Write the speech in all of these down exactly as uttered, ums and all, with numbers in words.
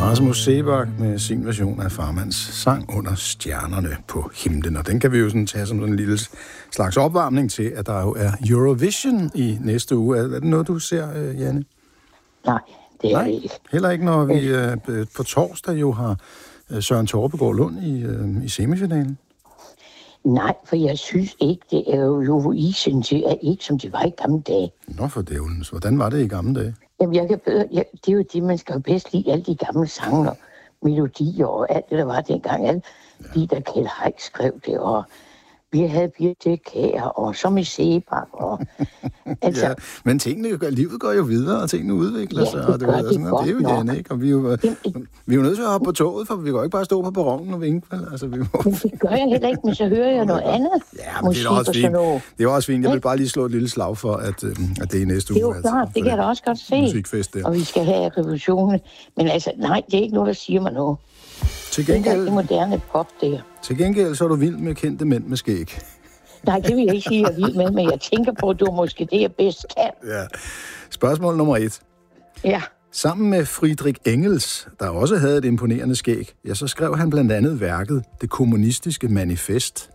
Rasmus Seebach med sin version af Farmans sang Under stjernerne på himlen. Og den kan vi jo sådan tage som sådan en lille slags opvarmning til, at der jo er Eurovision i næste uge. Er det noget, du ser, Janne? Nej, det er Nej, det ikke. Heller ikke, når vi øh, på torsdag jo har Søren Torpegaard Lund i, øh, i semifinalen? Nej, for jeg synes ikke, det er jo Eurovision, det er ikke, som det var i gamle dage. Nå for dævlen, hvordan var det i gamle dage? Jamen, jeg kan bedre, jeg, det er jo det, man skal jo bedst lide, alle de gamle sange og melodier og alt det, der var dengang. Alle ja. De, der Kjeld Haik skrev det, og vi havde Birte Kjær, og som i Seebach, og altså... Ja, men tingene, livet går jo videre, og tingene udvikler ja, sig, det og det, gør og det, sådan, og det er jo Janne, ikke? Og vi er jo, vi er jo nødt til at hoppe på toget, for vi kan jo ikke bare stå på perronen og vinke, vel? Altså, vi må... Men det gør jeg heller ikke, men så hører jeg noget andet. Ja, men det er også fint. Det er også fint. Jeg vil bare lige slå et lille slag for, at, at det er i næste uge. Det er jo klart, det kan jeg da også godt se. Musikfest der. Og vi skal have revolutionen. Men altså, nej, det er ikke noget, der siger mig noget. Til gengæld... Det er det moderne pop, der. Til gengæld så er du vild med kendte mænd med skæg. Nej, det vil jeg ikke sige, jeg er vild med, men jeg tænker på, at du måske det, jeg bedst kan. Ja. Spørgsmål nummer et. Ja. Sammen med Friedrich Engels, der også havde et imponerende skæg, ja, så skrev han blandt andet værket Det kommunistiske manifest.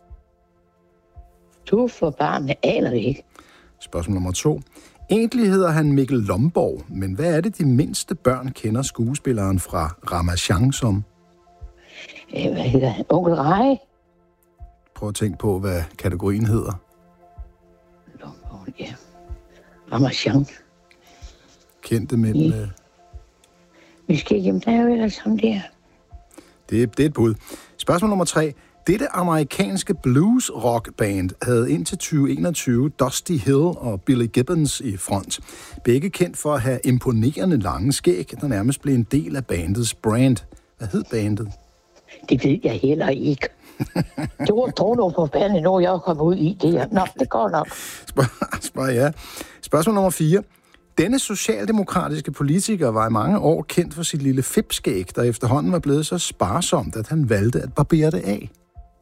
Du for barnet aner det ikke. Spørgsmål nummer to. Egentlig hedder han Mikkel Lomborg, men hvad er det, de mindste børn kender skuespilleren fra Ramachan som? Øh, hvad hedder han? Onkel Rej? Prøv at tænke på, hvad kategorien hedder. Lomborg, ja. Ramachan. Kendte mænd med... Ja. Vi skal hjem, der er jo ellers ham der. Det, det er et bud. Spørgsmål nummer tre. Dette amerikanske blues-rock-band havde indtil tyve enogtyve Dusty Hill og Billy Gibbons i front. Begge kendt for at have imponerende lange skæg, der nærmest blev en del af bandets brand. Hvad hed bandet? Det ved jeg heller ikke. Det var dog noget forbandet, når jeg kom ud i det her. Nå, det går nok. Spørg, spørg, ja. Spørgsmål nummer fire. Denne socialdemokratiske politiker var i mange år kendt for sit lille fipskæg, der efterhånden var blevet så sparsomt, at han valgte at barbere det af.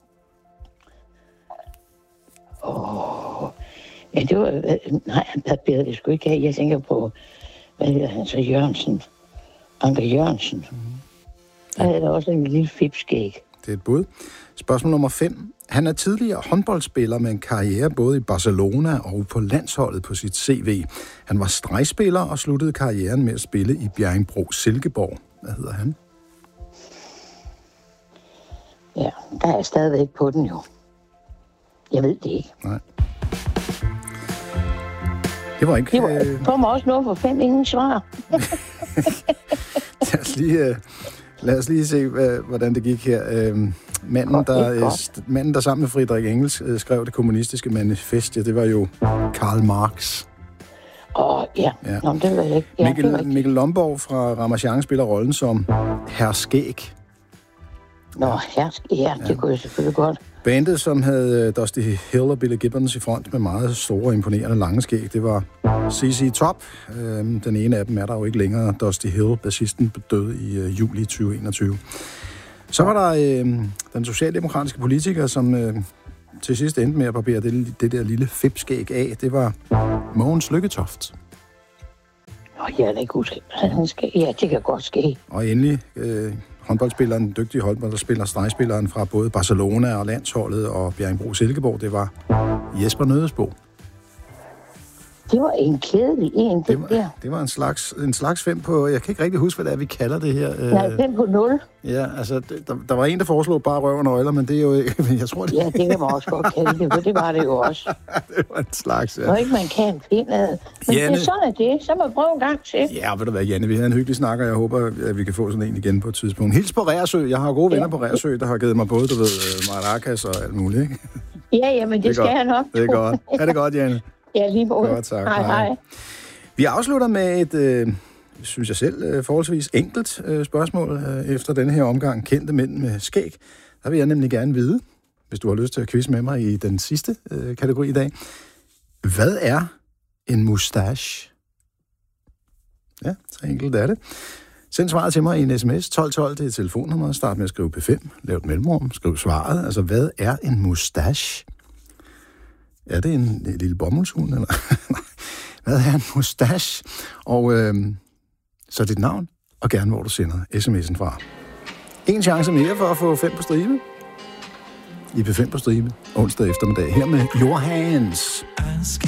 Åh, oh, ja, det var... Nej, han barberede det sgu ikke af. Jeg tænker på, hvad hedder han så, Jørgensen? Anker Jørgensen. Mm. Der havde der også en lille fipskæg. Det er et bud. Spørgsmål nummer fem. Han er tidligere håndboldspiller med en karriere både i Barcelona og på landsholdet på sit C V. Han var stregspiller og sluttede karrieren med at spille i Bjerringbro Silkeborg. Hvad hedder han? Ja, der er stadigvæk på den jo. Jeg ved det ikke. Nej. Det var ikke... Det var, øh... kommer også noget for fem, ingen svar. lad, os lige, uh, lad os lige se, uh, hvordan det gik her. Uh, manden, der, uh, manden, der sammen med Friedrich Engels uh, skrev det kommunistiske manifest, ja, det var jo Karl Marx. Åh, oh, ja. ja. Nå, det var jeg ikke. Ja, Mikkel, det Mikkel Lomborg fra Ramachan spiller rollen som Herr Skæg. Nå, Herr Skæg, ja, det ja. kunne jeg selvfølgelig godt. Bandet, som havde Dusty Hill og Billy Gibbons i front med meget store, imponerende lange skæg, det var C C Top. Øhm, den ene af dem er der jo ikke længere. Dusty Hill, bassisten, døde i øh, juli tyve enogtyve. Så var der øh, den socialdemokratiske politiker, som øh, til sidst endte med at barbere det, det der lille fipskæg af. Det var Mogens Lykketoft. Nå, jeg er da ikke huske. Han skal, ja, det kan godt ske. Og endelig... Øh, håndboldspilleren, den dygtige håndboldspiller, stregspilleren fra både Barcelona og landsholdet og Bjerringbro Silkeborg, det var Jesper Nødesbo. Det var en kedelig en, det, var, der. Det var en slags, en slags fem på, jeg kan ikke rigtig huske, hvad det er, vi kalder det her. Nej, fem på nul. Ja, altså, der, der var en, der foreslog bare røv og nøgler, men det er jo ikke, jeg tror det... Ja, det kan man også godt kalde det, for det var det jo også. Det var en slags, ja. Når ikke man kan finde det. Men Janne, det er sådan, at det så må jeg prøve en gang til. Ja, ved du hvad, Janne, vi havde en hyggelig snak, og jeg håber, at vi kan få sådan en igen på et tidspunkt. Hils på Reersø. Jeg har gode venner ja. på Reersø, der har givet mig både, du ved, maracas og alt muligt, ikke? Ja, ja, men det, det skal godt. Jeg nok. Det er godt. Ha' det godt, Janne. Ja, lige måde. Godt, tak. Hej, hej. Vi afslutter med et, øh, synes jeg selv, øh, forholdsvis enkelt øh, spørgsmål øh, efter denne her omgang. Kendte mænd med skæg. Der vil jeg nemlig gerne vide, hvis du har lyst til at quizze med mig i den sidste øh, kategori i dag. Hvad er en mustache? Ja, så enkelt er det. Send svaret til mig i en sms. tolv tolv, det er telefonnummeret. Start med at skrive P fem. Lav et mellemrum. Skriv svaret. Altså, hvad er en mustache? Er det en, en lille bomuldshund, eller? Hvad er en mustache? Og øh, så dit navn, og gerne hvor du sender sms'en fra. En chance mere for at få fem på stribe. I P fem på stribe, onsdag eftermiddag, her med Your Hands.